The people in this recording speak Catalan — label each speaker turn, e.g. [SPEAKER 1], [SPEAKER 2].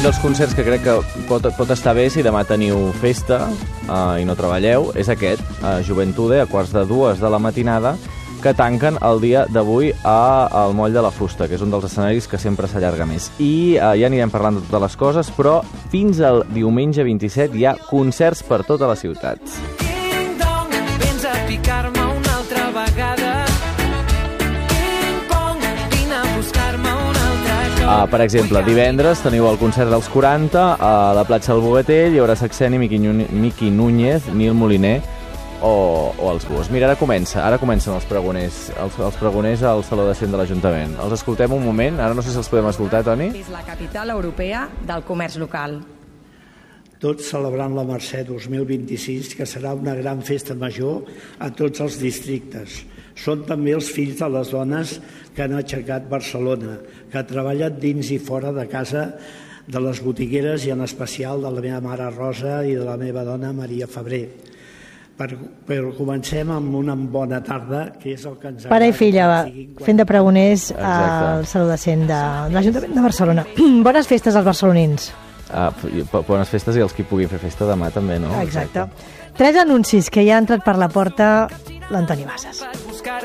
[SPEAKER 1] dels concerts que crec que pot estar bé si demà teniu festa i no treballeu és aquest, Juventude, a 1:45 de la matinada, que tanquen el dia d'avui al Moll de la Fusta, que és un dels escenaris que sempre s'allarga més. I ja anirem parlant de totes les coses, però fins al diumenge 27 hi ha concerts per tota la ciutat.
[SPEAKER 2] Ding dong, vens a picar-me una altra vegada. Ding pong, vine a buscar-me una altra cop.
[SPEAKER 1] Per exemple, divendres teniu el concert dels 40 a la platja del Bogatell, hi haurà Saxeni, Miqui Núñez, Nil Moliner o els Búhos. Mira, ara comencen els pregoners al Saló de Cent de l'Ajuntament. Els escoltem un moment, ara no sé si els podem escoltar, Toni.
[SPEAKER 3] És la capital europea del comerç local.
[SPEAKER 4] Tots celebrant la Mercè 2026, que serà una gran festa major a tots els districtes. Són també els fills de les dones que han aixecat Barcelona, que treballen dins i fora de casa de les botigueres i en especial de la meva mare Rosa i de la meva dona Maria Febrer. Però comencem amb una bona tarda, que és el que ens agrada.
[SPEAKER 5] Pare i filla, fent de pregoners al Saló de Cent de l'Ajuntament de Barcelona. Bones festes als barcelonins.
[SPEAKER 1] Bones festes i els qui puguin fer festa demà també, no?
[SPEAKER 5] Exacte. 3 anuncis que ja ha entrat per la porta l'Antoni Bassas.